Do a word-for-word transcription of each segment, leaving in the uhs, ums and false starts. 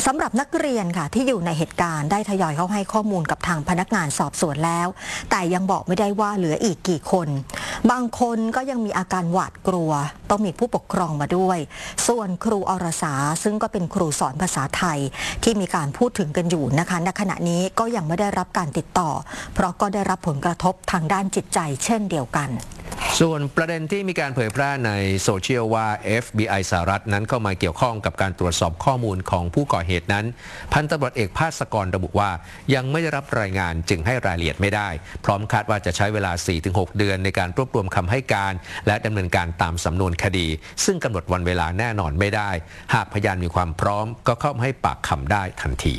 สำหรับนักเรียนค่ะที่อยู่ในเหตุการณ์ได้ทยอยเข้าให้ข้อมูลกับทางพนักงานสอบสวนแล้วแต่ยังบอกไม่ได้ว่าเหลืออีกกี่คนบางคนก็ยังมีอาการหวาดกลัวต้องมีผู้ปกครองมาด้วยส่วนครูอรสาซึ่งก็เป็นครูสอนภาษาไทยที่มีการพูดถึงกันอยู่นะคะณขณะนี้ก็ยังไม่ได้รับการติดต่อเพราะก็ได้รับผลกระทบทางด้านจิตใจเช่นเดียวกันส่วนประเด็นที่มีการเผยแพร่ในโซเชียลว่า เอฟ บี ไอ สหรัฐนั้นเข้ามาเกี่ยวข้องกับการตรวจสอบข้อมูลของผู้ก่อเหตุนั้นพันตำรวจเอกภาสกรระบุว่ายังไม่ได้รับรายงานจึงให้รายละเอียดไม่ได้พร้อมคาดว่าจะใช้เวลา สี่ถึงหก เดือนในการรวบรวมคำให้การและดำเนินการตามสำนวนคดีซึ่งกำหนดวันเวลาแน่นอนไม่ได้หากพยานมีความพร้อมก็เข้ามาให้ปากคำได้ทันที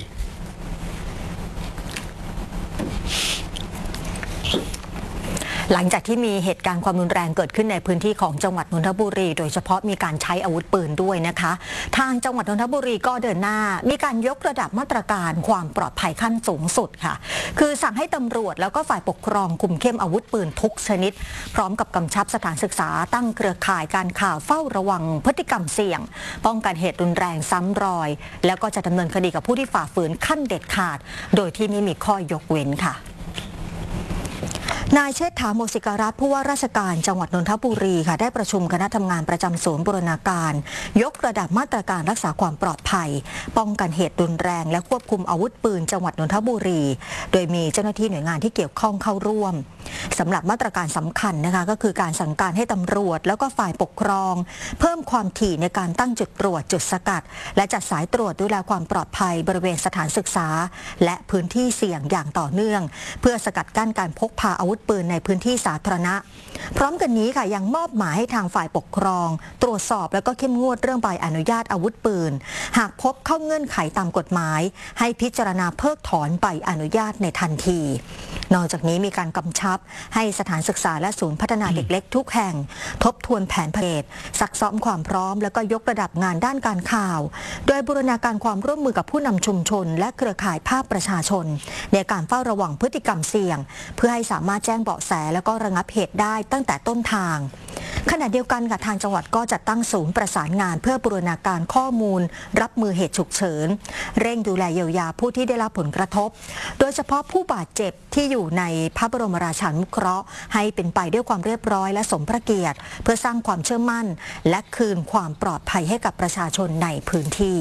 หลังจากที่มีเหตุการณ์ความรุนแรงเกิดขึ้นในพื้นที่ของจังหวัดนนทบุรีโดยเฉพาะมีการใช้อาวุธปืนด้วยนะคะทางจังหวัดนนทบุรีก็เดินหน้ามีการยกระดับมาตรการความปลอดภัยขั้นสูงสุดค่ะคือสั่งให้ตำรวจแล้วก็ฝ่ายปกครองคุมเข้มอาวุธปืนทุกชนิดพร้อมกับกำชับสถานศึกษาตั้งเครือข่ายการข่าวเฝ้าระวังพฤติกรรมเสี่ยงป้องกันเหตุรุนแรงซ้ำรอยแล้วก็จะดำเนินคดีกับผู้ที่ฝ่าฝืนขั้นเด็ดขาดโดยที่ไม่มีข้อยกเว้นค่ะนายเชษฐา โมสิการัตน์ผู้ว่าราชการจังหวัดนนทบุรีค่ะได้ประชุมคณะทำงานประจำศูนย์บูรณาการยกระดับมาตรการรักษาความปลอดภัยป้องกันเหตุรุนแรงและควบคุมอาวุธปืนจังหวัดนนทบุรีโดยมีเจ้าหน้าที่หน่วยงานที่เกี่ยวข้องเข้าร่วมสำหรับมาตรการสำคัญนะคะก็คือการสั่งการให้ตำรวจแล้วก็ฝ่ายปกครองเพิ่มความถี่ในการตั้งจุดตรวจจุดสกัดและจัดสายตรวจดูแลความปลอดภัยบริเวณสถานศึกษาและพื้นที่เสี่ยงอย่างต่อเนื่องเพื่อสกัดกั้นการพกพาอาวุธปืนในพื้นที่สาธารณะพร้อมกันนี้ค่ะยังมอบหมายให้ทางฝ่ายปกครองตรวจสอบแล้วก็เข้มงวดเรื่องใบอนุญาตอาวุธปืนหากพบเข้าเงื่อนไขตามกฎหมายให้พิจารณาเพิกถอนใบอนุญาตในทันทีนอกจากนี้มีการกำชับให้สถานศึกษาและศูนย์พัฒนาเด็กเล็กทุกแห่งทบทวนแผนเหตุซักซ้อมความพร้อมแล้วก็ยกระดับงานด้านการข่าวโดยบูรณาการความร่วมมือกับผู้นำชุมชนและเครือข่ายภาคประชาชนในการเฝ้าระวังพฤติกรรมเสี่ยงเพื่อให้สามารถแจ้งเบาะแสแล้วก็ระงับเหตุได้ตั้งแต่ต้นทางขณะเดียวกันค่ะทางจังหวัดก็จัดตั้งศูนย์ประสานงานเพื่อบูรณาการข้อมูลรับมือเหตุฉุกเฉินเร่งดูแลเยียวยาผู้ที่ได้รับผลกระทบโดยเฉพาะผู้บาดเจ็บที่อยู่ในพระบรมราชานุเคราะห์ให้เป็นไปด้วยความเรียบร้อยและสมพระเกียรติเพื่อสร้างความเชื่อมั่นและคืนความปลอดภัยให้กับประชาชนในพื้นที่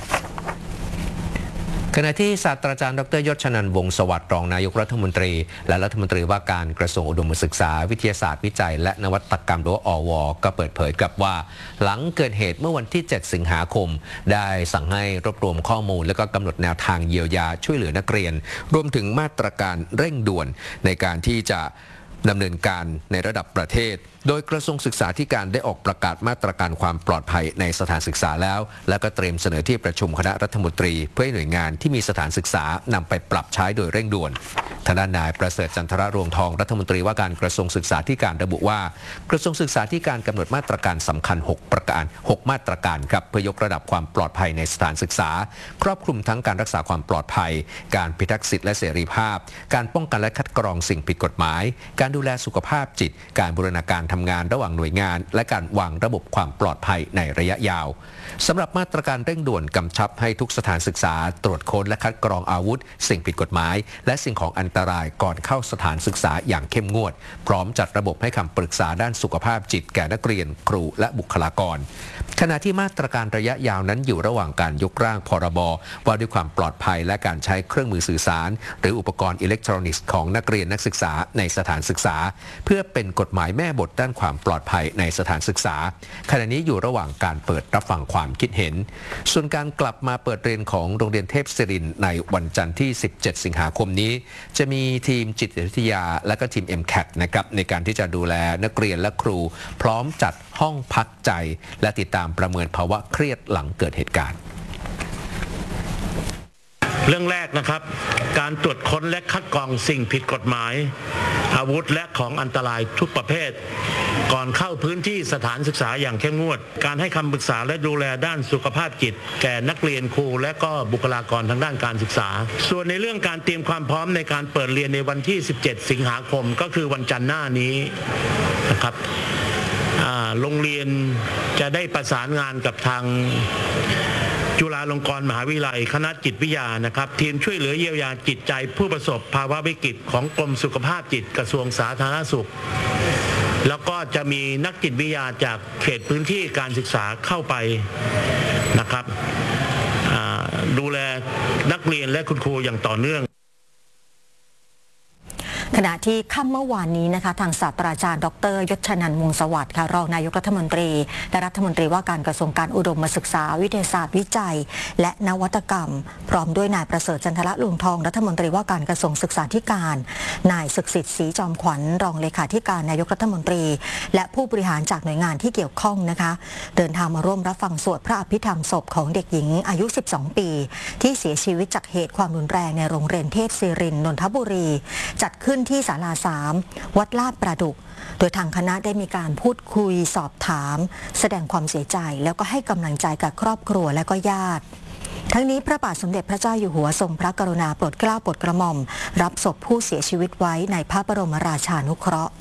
ขณะที่ศาสตราจารย์ดรยศชนันท์วงศ์สวัสดิ์รองนายกรัฐมนตรีและรัฐมนตรีว่าการกระทรวงอุดมศึกษาวิทยาศาสตร์วิจัยและนวัตกรรมหรืออว.ก็เปิดเผยกับว่าหลังเกิดเหตุเมื่อวันที่เจ็ดสิงหาคมได้สั่งให้รวบรวมข้อมูลและก็กำหนดแนวทางเยียวยาช่วยเหลือนักเรียนรวมถึงมาตรการเร่งด่วนในการที่จะดำเนินการในระดับประเทศโดยกระทรวงศึกษาธิการได้ออกประกาศมาตรการความปลอดภัยในสถานศึกษาแล้วและก็เตรียมเสนอที่ประชุมคณะรัฐมนตรีเพื่อให้หน่วยงานที่มีสถานศึกษานำไปปรับใช้โดยเร่งด่วนทางด้านนายประเสริฐจันทรรวงทองรัฐมนตรีว่าการกระทรวงศึกษาธิการระบุว่ากระทรวงศึกษาธิการกำหนดมาตรการสำคัญหกประการหกมาตรการครับเพื่อยกระดับความปลอดภัยในสถานศึกษาครอบคลุมทั้งการรักษาความปลอดภัยการพิทักษ์สิทธิและเสรีภาพการป้องกันและคัดกรองสิ่งผิดกฎหมายการดูแลสุขภาพจิตการบูรณาการทำงานระหว่างหน่วยงานและการวางระบบความปลอดภัยในระยะยาวสำหรับมาตรการเร่งด่วนกำชับให้ทุกสถานศึกษาตรวจค้นและคัดกรองอาวุธสิ่งผิดกฎหมายและสิ่งของอันตรายก่อนเข้าสถานศึกษาอย่างเข้มงวดพร้อมจัดระบบให้คำปรึกษาด้านสุขภาพจิตแก่นักเรียนครูและบุคลากรขณะที่มาตรการระยะยาวนั้นอยู่ระหว่างการยกร่างพรบว่าด้วยความปลอดภัยและการใช้เครื่องมือสื่อสารหรืออุปกรณ์อิเล็กทรอนิกส์ของนักเรียนนักศึกษาในสถานศึกษาเพื่อเป็นกฎหมายแม่บทด้านความปลอดภัยในสถานศึกษาขณะนี้อยู่ระหว่างการเปิดรับฟังความคิดเห็นส่วนการกลับมาเปิดเรียนของโรงเรียนเทพศิรินทร์ในวันจันทร์ที่สิบเจ็ดสิงหาคมนี้จะมีทีมจิตวิทยาและก็ทีม เอ็ม แคท นะครับในการที่จะดูแลนักเรียนและครูพร้อมจัดห้องพักใจและติดตามประเมินภาวะเครียดหลังเกิดเหตุการณ์เรื่องแรกนะครับการตรวจค้นและคัดกรองสิ่งผิดกฎหมายอาวุธและของอันตรายทุกประเภทก่อนเข้าพื้นที่สถานศึกษาอย่างเข้มงวดการให้คำปรึกษาและดูแลด้านสุขภาพจิตแก่นักเรียนครูและก็บุคลากรทางด้านการศึกษาส่วนในเรื่องการเตรียมความพร้อมในการเปิดเรียนในวันที่สิบเจ็ดสิงหาคมก็คือวันจันทร์หน้านี้นะครับโรงเรียนจะได้ประสานงานกับทางจุฬาลงกรณ์มหาวิทยาลัยคณะจิตวิทยานะครับทีมช่วยเหลือเยียวยาจิตใจผู้ประสบภาวะวิกฤตของกรมสุขภาพจิตกระทรวงสาธารณสุขแล้วก็จะมีนักจิตวิทยาจากเขตพื้นที่การศึกษาเข้าไปนะครับดูแลนักเรียนและคุณครูอย่างต่อเนื่องขณะที่ค่ำเมื่อวานนี้นะคะทางศาสตราจารย์ดรยศชนันท์วงศ์สวัสดิ์ค่ะรองนายกรัฐมนตรีและรัฐมนตรีว่าการกระทรวงการอุดมศึกษาวิทยาศาสตร์วิจัยและนวัตกรรมพร้อมด้วยนายประเสริฐจันทระลุงทองรัฐมนตรีว่าการกระทรวงศึกษาธิการนายศึกษิตศรีจอมขวัญรองเลขาธิการนายกรัฐมนตรีและผู้บริหารจากหน่วยงานที่เกี่ยวข้องนะคะเดินทางมาร่วมรับฟังสวดพระอภิธรรมศพของเด็กหญิงอายุสิบสองปีที่เสียชีวิตจากเหตุความรุนแรงในโรงเรียนเทพศิรินทร์นนทบุรีจัดขึ้นที่ศาลาสามวัดลาดประดุกโดยทางคณะได้มีการพูดคุยสอบถามแสดงความเสียใจแล้วก็ให้กำลังใจกับครอบครัวและก็ญาติทั้งนี้พระบาทสมเด็จพระเจ้าอยู่หัวทรงพระกรุณาโปรดเกล้าโปรดกระหม่อมรับศพผู้เสียชีวิตไว้ในพระบรมราชานุเคราะห์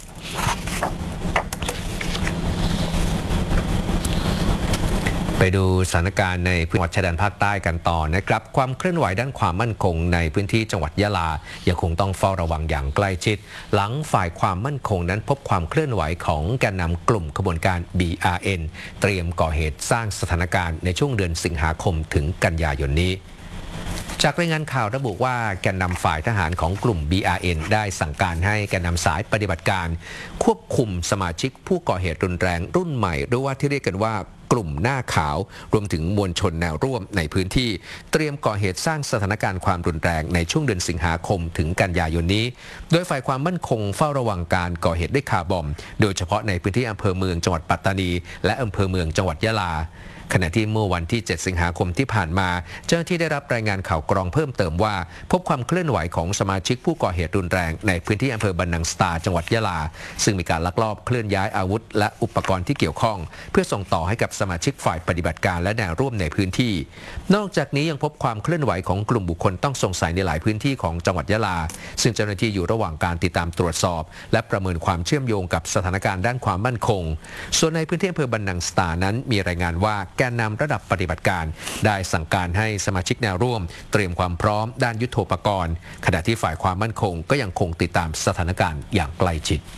ไปดูสถานการณ์ในพื้นที่จังหวัดชายแดนภาคใต้กันต่อนะครับความเคลื่อนไหวด้านความมั่นคงในพื้นที่จังหวัดยะลายังคงต้องเฝ้าระวังอย่างใกล้ชิดหลังฝ่ายความมั่นคงนั้นพบความเคลื่อนไหวของแกนนำกลุ่มขบวนการ บี อาร์ เอ็น เตรียมก่อเหตุสร้างสถานการณ์ในช่วงเดือนสิงหาคมถึงกันยายนนี้จากรายงานข่าวระบุว่าแกนนำฝ่ายทหารของกลุ่ม บี อาร์ เอ็น ได้สั่งการให้แกนนำสายปฏิบัติการควบคุมสมาชิกผู้ก่อเหตุรุนแรงรุ่นใหม่หรือว่าที่เรียกกันว่ากลุ่มหน้าขาวรวมถึงมวลชนแนวร่วมในพื้นที่เตรียมก่อเหตุสร้างสถานการณ์ความรุนแรงในช่วงเดือนสิงหาคมถึงกันยายนนี้โดยฝ่ายความมั่นคงเฝ้าระวังการก่อเหตุด้วยคาร์บอมโดยเฉพาะในพื้นที่อำเภอเมืองจังหวัดปัตตานีและอำเภอเมืองจังหวัดยะลาขณะที่เมื่อวันที่เจ็ดสิงหาคมที่ผ่านมาเจ้าหน้าที่ได้รับรายงานข่าวกรองเพิ่มเติมว่าพบความเคลื่อนไหวของสมาชิกผู้ก่อเหตุรุนแรงในพื้นที่อำเภอบันนังสตาจังหวัดยะลาซึ่งมีการลักลอบเคลื่อนย้ายอาวุธและอุปกรณ์ที่เกี่ยวข้องเพื่อส่งต่อให้กับสมาชิกฝ่ายปฏิบัติการและแนวร่วมในพื้นที่นอกจากนี้ยังพบความเคลื่อนไหวของกลุ่มบุคคลต้องสงสัยในหลายพื้นที่ของจังหวัดยะลาซึ่งเจ้าหน้าที่อยู่ระหว่างการติดตามตรวจสอบและประเมินความเชื่อมโยงกับสถานการณ์ด้านความมั่นคงส่วนในพื้นที่อำเภอบันนังสตานั้นมีรายงานว่าแกนนำระดับปฏิบัติการได้สั่งการให้สมาชิกแนวร่วมเตรียมความพร้อมด้านยุทโธปกรณ์ขณะที่ฝ่ายความมั่นคงก็ยังคงติดตามสถานการณ์อย่างใกล้ชิด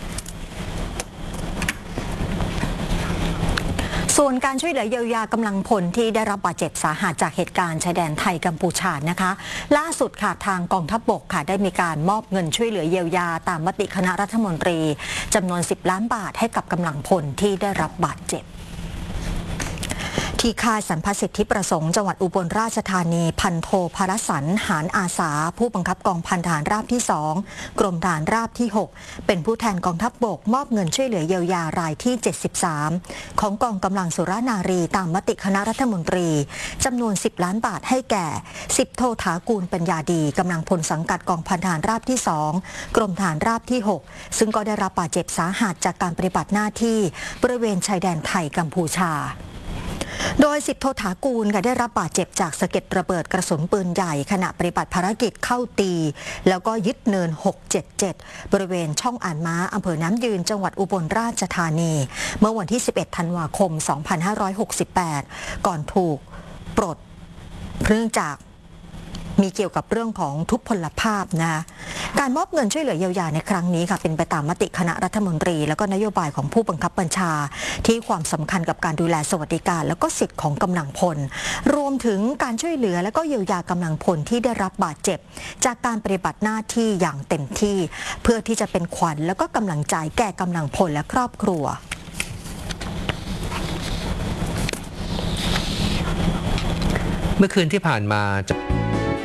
ส่วนการช่วยเหลือเยียวยากำลังพลที่ได้รับบาดเจ็บสาหัสจากเหตุการณ์ชายแดนไทยกัมพูชานะคะล่าสุดค่ะทางกองทัพบกค่ะได้มีการมอบเงินช่วยเหลือเยียวยาตามมติคณะรัฐมนตรีจำนวนสิบล้านบาทให้กับกำลังพลที่ได้รับบาดเจ็บที่ค่ายสรรพสิทธิประสงค์จังหวัดอุบลราชธานีพันโทภรสันหานอาสาผู้บังคับกองพันทหารราบที่สองกรมทหารราบที่หกเป็นผู้แทนกองทัพบกมอบเงินช่วยเหลือเยียวยารายที่เจ็ดสิบสามของกองกำลังสุรนารีตามมติคณะรัฐมนตรีจำนวนสิบล้านบาทให้แก่สิบโทถากูลปัญญาดีกำลังพลสังกัดกองพันทหารราบที่สองกรมทหารราบที่หกซึ่งก็ได้รับบาดเจ็บสาหัสจากการปฏิบัติหน้าที่บริเวณชายแดนไทยกัมพูชาโดยสิบโทถากูลได้รับบาดเจ็บจากสะเก็ดระเบิดกระสุนปืนใหญ่ขณะปฏิบัติภารกิจเข้าตีแล้วก็ยึดเนินหกเจ็ดเจ็ดบริเวณช่องอ่านม้าอำเภอน้ำยืนจังหวัดอุบลราชธานีเมื่อวันที่สิบเอ็ดธันวาคมสองพันห้าร้อยหกสิบแปดก่อนถูกปลดเนื่องจากมีเกี่ยวกับเรื่องของทุพพลภาพนะการมอบเงินช่วยเหลือเยียวยาในครั้งนี้ค่ะเป็นไปตามมติคณะรัฐมนตรีแล้วก็นโยบายของผู้บังคับบัญชาที่ความสำคัญกับการดูแลสวัสดิการแล้วก็สิทธิของกำลังพลรวมถึงการช่วยเหลือและก็เยียวยากำลังพลที่ได้รับบาดเจ็บจากการปฏิบัติหน้าที่อย่างเต็มที่เพื่อที่จะเป็นขวัญแล้วก็กำลังใจแก่กำลังพลและครอบครัวเมื่อคืนที่ผ่านมา